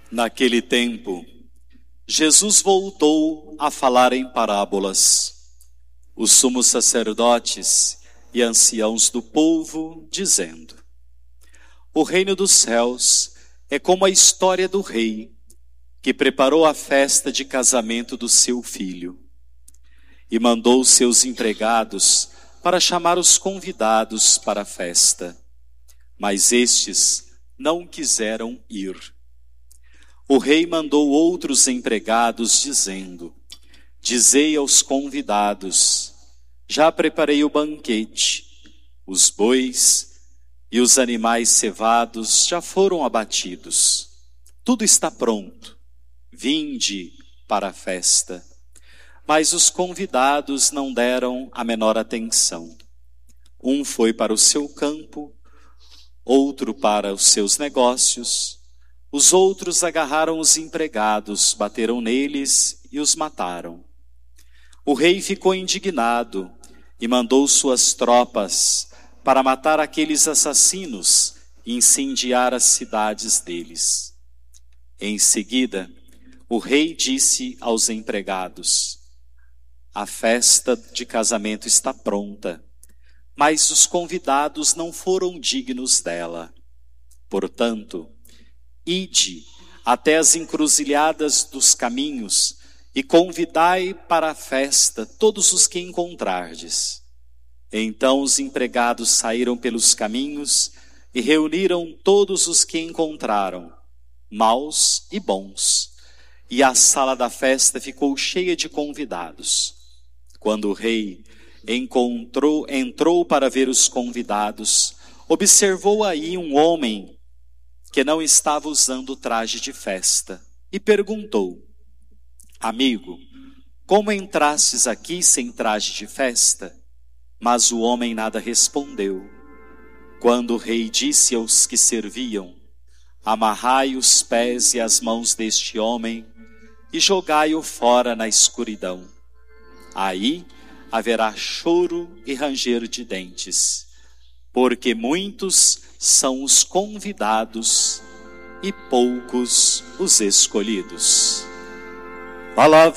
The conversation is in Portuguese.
Naquele tempo, Jesus voltou a falar em parábolas. Os sumos sacerdotes e anciãos do povo, dizendo: O reino dos céus é como a história do rei, que preparou a festa de casamento do seu filho, e mandou seus empregados para chamar os convidados para a festa. Mas estes não quiseram ir. O rei mandou outros empregados, dizendo: Dizei aos convidados: Já preparei o banquete, os bois e os animais cevados já foram abatidos. Tudo está pronto, vinde para a festa. Mas os convidados não deram a menor atenção. Um foi para o seu campo, outro para os seus negócios. Os outros agarraram os empregados, bateram neles e os mataram. O rei ficou indignado e mandou suas tropas para matar aqueles assassinos e incendiar as cidades deles. Em seguida, o rei disse aos empregados: A festa de casamento está pronta, mas os convidados não foram dignos dela. Portanto, ide até as encruzilhadas dos caminhos e convidai para a festa todos os que encontrardes. Então os empregados saíram pelos caminhos e reuniram todos os que encontraram, maus e bons, e a sala da festa ficou cheia de convidados. Quando o rei entrou para ver os convidados, observou aí um homem que não estava usando traje de festa, e perguntou: Amigo, como entrastes aqui sem traje de festa? Mas o homem nada respondeu. Quando o rei disse aos que serviam: Amarrai os pés e as mãos deste homem e jogai-o fora na escuridão. Aí haverá choro e ranger de dentes, porque muitos são os convidados e poucos os escolhidos. Palavra